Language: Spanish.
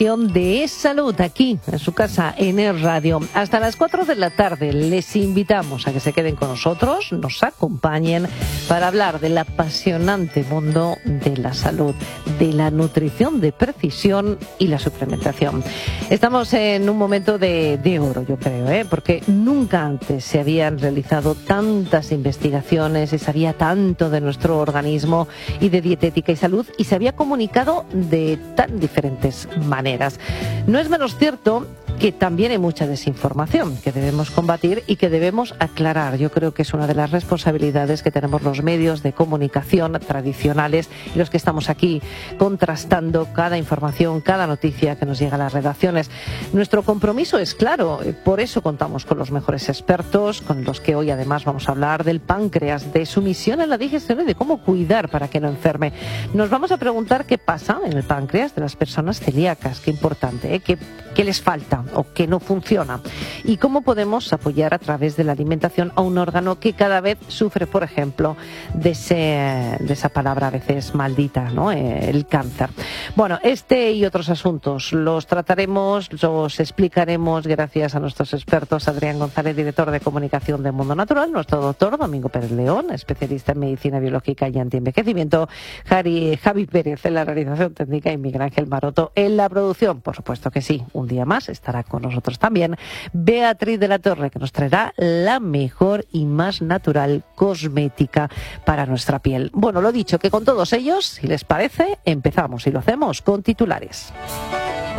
de salud aquí en su casa en el radio. Hasta las 4 de la tarde les invitamos a que se queden con nosotros, nos acompañen para hablar del apasionante mundo de la salud, de la nutrición de precisión y la suplementación. Estamos en un momento de oro, yo creo, porque nunca antes se habían realizado tantas investigaciones, se sabía tanto de nuestro organismo y de dietética y salud, y se había comunicado de tan diferentes maneras. No es menos cierto que también hay mucha desinformación que debemos combatir y que debemos aclarar. Yo creo que es una de las responsabilidades que tenemos los medios de comunicación tradicionales y los que estamos aquí contrastando cada información, cada noticia que nos llega a las redacciones. Nuestro compromiso es claro, por eso contamos con los mejores expertos, con los que hoy además vamos a hablar del páncreas, de su misión en la digestión y de cómo cuidar para que no enferme. Nos vamos a preguntar qué pasa en el páncreas de las personas celíacas, qué importante, qué les falta o que no funciona, y cómo podemos apoyar a través de la alimentación a un órgano que cada vez sufre, por ejemplo, de esa palabra a veces maldita, ¿no? El cáncer. Bueno, este y otros asuntos los trataremos, los explicaremos gracias a nuestros expertos: Adrián González, director de comunicación de Mundo Natural; nuestro doctor Domingo Pérez León, especialista en medicina biológica y antienvejecimiento; Javi Pérez en la realización técnica y Miguel Ángel Maroto en la producción. Por supuesto que sí, un día más estará con nosotros también Beatriz de la Torre, que nos traerá la mejor y más natural cosmética para nuestra piel. Bueno, lo dicho, que con todos ellos, si les parece, empezamos y lo hacemos con titulares.